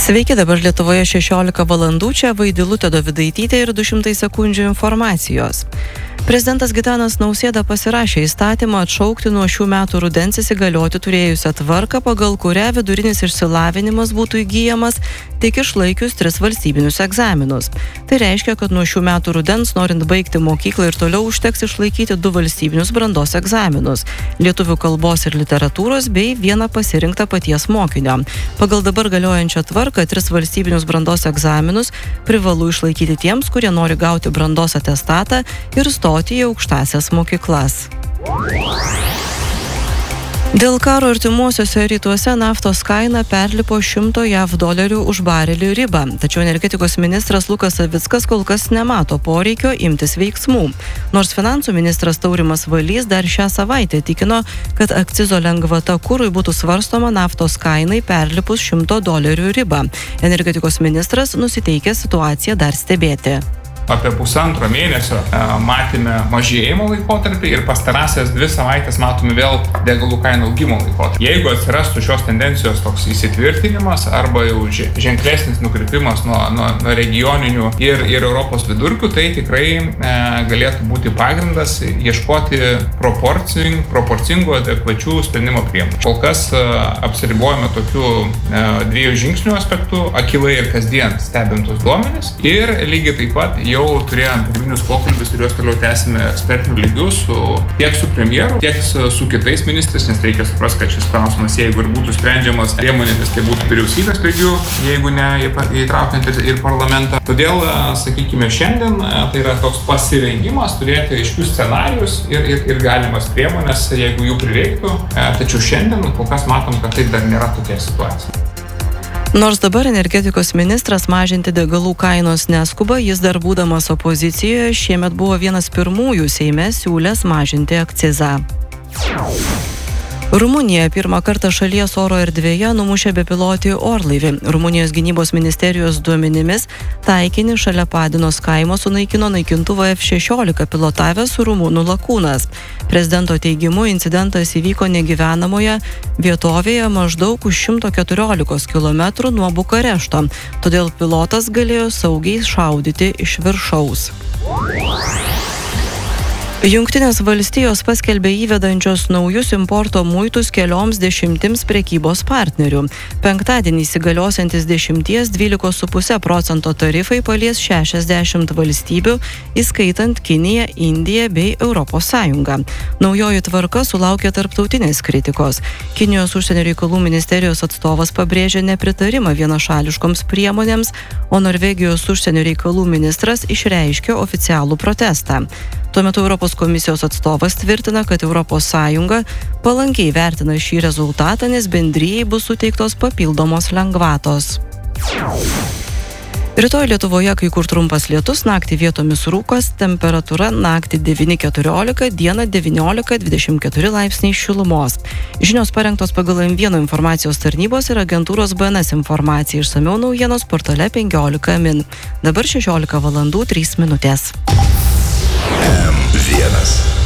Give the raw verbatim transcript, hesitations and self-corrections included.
Sveiki, dabar Lietuvoje šešiolika valandų, čia Vaidilutė Dovydaitytė ir du šimtai sekundžių informacijos. Prezidentas Gitanas Nausėda pasirašė įstatymą atšaukti nuo šių metų rudens įsigalioti turėjusią tvarką, pagal kurią vidurinis išsilavinimas būtų įgyjamas tik išlaikius tris valstybinius egzaminus. Tai reiškia, kad nuo šių metų rudens, norint baigti mokyklą ir toliau, užteks išlaikyti du valstybinius brandos egzaminus – lietuvių kalbos ir literatūros bei vieną pasirinktą paties mokinio. Pagal dabar galiojančią tvarką, tris valstybinius brandos egzaminus privalu išlaikyti tiems, kurie nori gauti brandos atestatą ir stoti į aukštąsias mokyklas. Dėl karo artimuosiuose rytuose naftos kaina perlipo šimto jav dolerių už barelį ribą, tačiau energetikos ministras Lukas Savickas kol kas nemato poreikio imtis veiksmų. Nors finansų ministras Taurimas Valys dar šią savaitę tikino, kad akcizo lengvata kurui būtų svarstoma naftos kainai perlipus šimto dolerių ribą. Energetikos ministras nusiteikė situaciją dar stebėti. Apie pusantro mėnesio e, matėme mažėjimo laikotarpį ir pastarąsias dvi savaitės matome vėl degalų kainų augimo laikotarpį. Jeigu atsirastų šios tendencijos toks įsitvirtinimas arba jau ženklesnis nukrypimas nuo, nuo, nuo regioninių ir, ir Europos vidurkių, tai tikrai e, galėtų būti pagrindas ieškoti proporcing, proporcingų adekvačių sprendimo priemonių. Kol kas e, apsiribojame tokių e, dviejų žingsnių aspektų, akylai ir kasdien stebintus duomenis ir lygiai taip pat jau turėjom pagrindinius pokalbius ir juos toliau tęsime ekspertinių lygių su, tiek su premjeru, tiek su, su kitais ministrais, nes reikia suprasti, kad šis klausimas, jeigu ir būtų sprendžiamas priemonėmis, tai būtų vyriausybės lygių, jeigu ne įtraukiant ir, ir parlamentą. Todėl, sakykime, šiandien tai yra toks pasirengimas turėti aiškius scenarius ir, ir, ir galimas priemonės, jeigu jų prireiktų. Tačiau šiandien kol kas matom, kad tai dar nėra tokia situacija. Nors dabar energetikos ministras mažinti degalų kainos neskuba, jis dar būdamas opozicijoje šiemet buvo vienas pirmųjų Seime siūlęs mažinti akcizą. Rumunija pirmą kartą šalies oro erdvėje numušė bepilotį orlaivį. Rumunijos gynybos ministerijos duomenimis taikinį šalia Padinos kaimo sunaikino naikintuvą F šešiolika pilotavęs rumūnų lakūnas. Prezidento teigimu incidentas įvyko negyvenamoje vietovėje maždaug už šimto keturiolikos kilometrų nuo Bukarešto, todėl pilotas galėjo saugiai šaudyti iš viršaus. Jungtinės valstijos paskelbė įvedančios naujus importo muitus kelioms dešimtims prekybos partnerių. Penktadienį įsigaliosiantis dešimties dvylikos su puse procento tarifai palies šešiasdešimt valstybių, įskaitant Kiniją, Indiją bei Europos Sąjungą. Naujoji tvarka sulaukė tarptautinės kritikos. Kinijos užsienio reikalų ministerijos atstovas pabrėžė nepritarimą vienašališkoms priemonėms, o Norvegijos užsienio reikalų ministras išreiškė oficialų protestą. Tuo metu Europos komisijos atstovas tvirtina, kad Europos Sąjunga palankiai vertina šį rezultatą, nes bendrijai bus suteiktos papildomos lengvatos. Rytoj Lietuvoje kai kur trumpas lietus, naktį vietomis rūkas, temperatūra naktį devyni keturiolika, dieną devyniolika dvidešimt keturi laipsniai šilumos. Žinios parengtos pagal M vienas informacijos tarnybos ir agentūros B N S informacija. Išsamiau naujienos portale penkiolika min. Dabar šešiolika valandų trys minutės. M vienas.